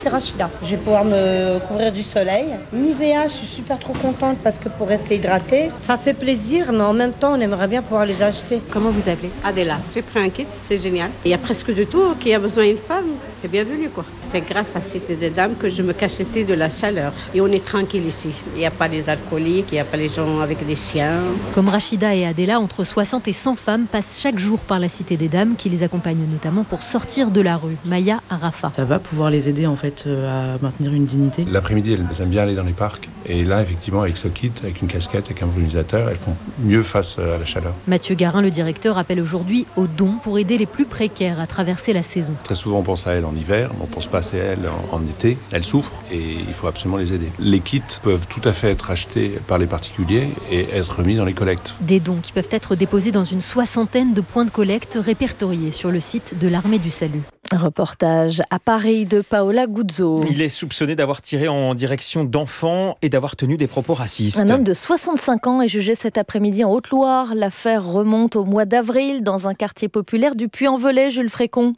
C'est Rachida. Je vais pouvoir me couvrir du soleil. Nivea, je suis super trop contente parce que pour rester hydratée, ça fait plaisir, mais en même temps, on aimerait bien pouvoir les acheter. Comment vous appelez? Adela. J'ai pris un kit, c'est génial. Il y a presque de tout qui a besoin d'une femme. C'est bienvenu, quoi. C'est grâce à Cité des Dames que je me cache ici de la chaleur. Et on est tranquille ici. Il n'y a pas les alcooliques, il n'y a pas les gens avec des chiens. Comme Rachida et Adela, entre 60 et 100 femmes passent chaque jour par la Cité des Dames, qui les accompagne notamment pour sortir de la rue. Maya Arafa. Ça va pouvoir les aider en fait à maintenir une dignité. L'après-midi, elles aiment bien aller dans les parcs. Et là, effectivement, avec ce kit, avec une casquette, avec un brumisateur, elles font mieux face à la chaleur. Mathieu Garin, le directeur, appelle aujourd'hui aux dons pour aider les plus précaires à traverser la saison. Très souvent, on pense à elles en hiver, mais on ne pense pas assez à elles en été. Elles souffrent et il faut absolument les aider. Les kits peuvent tout à fait être achetés par les particuliers et être remis dans les collectes. Des dons qui peuvent être déposés dans une 60aine de points de collecte répertoriés sur le site de l'Armée du Salut. Reportage à Paris de Paola Guzzo. Il est soupçonné d'avoir tiré en direction d'enfants et d'avoir tenu des propos racistes. Un homme de 65 ans est jugé cet après-midi en Haute-Loire. L'affaire remonte au mois d'avril dans un quartier populaire du Puy-en-Velay, Jules Frécon.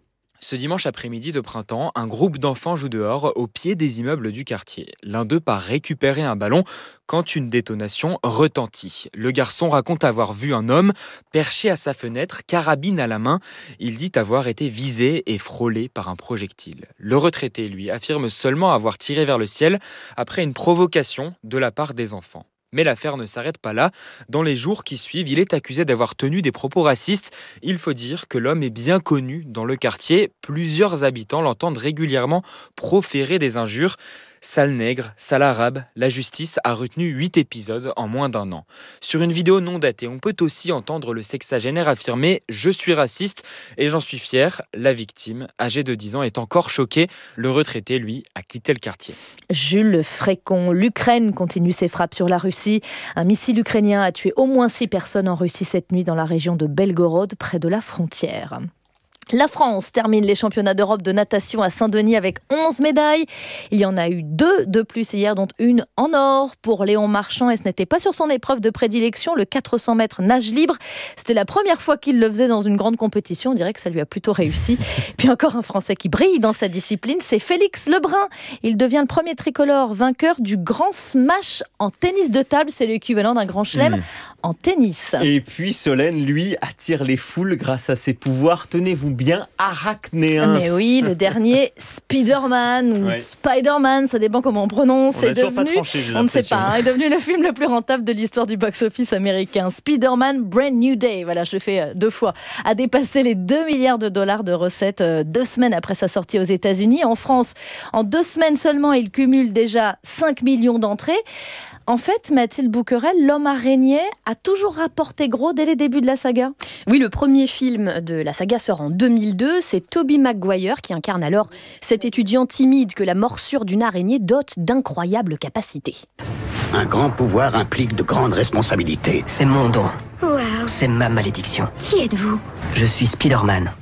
Ce dimanche après-midi de printemps, un groupe d'enfants joue dehors au pied des immeubles du quartier. L'un d'eux part récupérer un ballon quand une détonation retentit. Le garçon raconte avoir vu un homme perché à sa fenêtre, carabine à la main. Il dit avoir été visé et frôlé par un projectile. Le retraité, lui, affirme seulement avoir tiré vers le ciel après une provocation de la part des enfants. Mais l'affaire ne s'arrête pas là. Dans les jours qui suivent, il est accusé d'avoir tenu des propos racistes. Il faut dire que l'homme est bien connu dans le quartier. Plusieurs habitants l'entendent régulièrement proférer des injures. Sale nègre, sale arabe, la justice a retenu 8 épisodes en moins d'un an. Sur une vidéo non datée, on peut aussi entendre le sexagénaire affirmer « Je suis raciste et j'en suis fier ». La victime, âgée de 10 ans, est encore choquée. Le retraité, lui, a quitté le quartier. Jules Frécon, l'Ukraine continue ses frappes sur la Russie. Un missile ukrainien a tué au moins 6 personnes en Russie cette nuit dans la région de Belgorod, près de la frontière. La France termine les championnats d'Europe de natation à Saint-Denis avec 11 médailles. Il y en a eu 2 de plus hier, dont une en or pour Léon Marchand. Et ce n'était pas sur son épreuve de prédilection, le 400 mètres nage libre. C'était la première fois qu'il le faisait dans une grande compétition. On dirait que ça lui a plutôt réussi. Puis encore un Français qui brille dans sa discipline, c'est Félix Lebrun. Il devient le premier tricolore vainqueur du Grand Smash en tennis de table. C'est l'équivalent d'un grand chelem en tennis. Et puis Solène, lui, attire les foules grâce à ses pouvoirs. Tenez-vous bien, arachnéen. Mais oui, le dernier Spider-Man ou Spider-Man, ça dépend comment on prononce. On n'a toujours pas tranché, j'ai on ne sait l'impression. pas, est devenu le film le plus rentable de l'histoire du box-office américain. Spider-Man Brand New Day, voilà, je le fais 2 fois, a dépassé les 2 milliards de dollars de recettes 2 semaines après sa sortie aux États-Unis. En France, en 2 semaines seulement, il cumule déjà 5 millions d'entrées. En fait, Mathilde Bouquerel, l'homme araignée a toujours rapporté gros dès les débuts de la saga. Oui, le premier film de la saga sort en 2002. C'est Tobey Maguire qui incarne alors cet étudiant timide que la morsure d'une araignée dote d'incroyables capacités. Un grand pouvoir implique de grandes responsabilités. C'est mon don. Wow. C'est ma malédiction. Qui êtes-vous ? Je suis Spider-Man.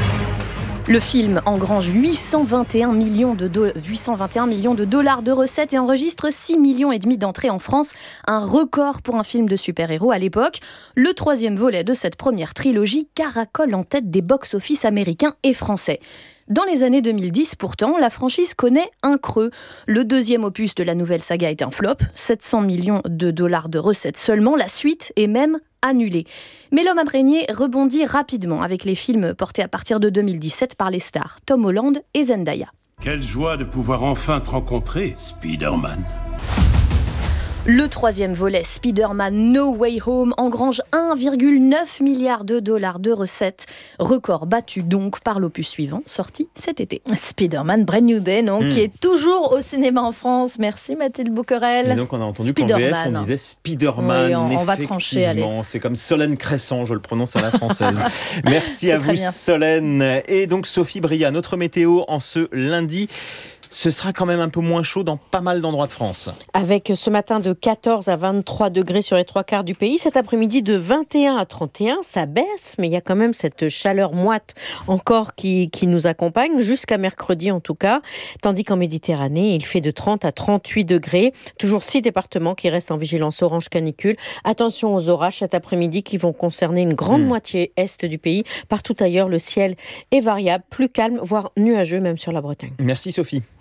Le film engrange 821 millions de dollars de recettes et enregistre 6,5 millions d'entrées en France, un record pour un film de super-héros à l'époque. Le 3e volet de cette première trilogie caracole en tête des box-office américains et français. Dans les années 2010, pourtant, la franchise connaît un creux. Le 2e opus de la nouvelle saga est un flop, 700 millions de dollars de recettes seulement. La suite est même annulée. Mais l'homme araignée rebondit rapidement avec les films portés à partir de 2017 par les stars Tom Holland et Zendaya. Quelle joie de pouvoir enfin te rencontrer, Spider-Man. Le 3e volet, Spider-Man No Way Home, engrange 1,9 milliard de dollars de recettes. Record battu donc par l'opus suivant, sorti cet été. Spider-Man Brand New Day, qui est toujours au cinéma en France. Merci Mathilde Bouquerel. Et donc on a entendu qu'en VF, on disait Spider-Man. Oui, on va trancher, allez. C'est comme Solène Cresson, je le prononce à la française. Merci à vous Solène. Et donc Sophie Bria, notre météo en ce lundi. Ce sera quand même un peu moins chaud dans pas mal d'endroits de France. Avec ce matin de 14 à 23 degrés sur les 3/4 du pays. Cet après-midi de 21 à 31, ça baisse, mais il y a quand même cette chaleur moite encore qui nous accompagne, jusqu'à mercredi en tout cas. Tandis qu'en Méditerranée, il fait de 30 à 38 degrés. Toujours 6 départements qui restent en vigilance orange canicule. Attention aux orages cet après-midi qui vont concerner une grande moitié est du pays. Partout ailleurs, le ciel est variable, plus calme, voire nuageux même sur la Bretagne. Merci Sophie.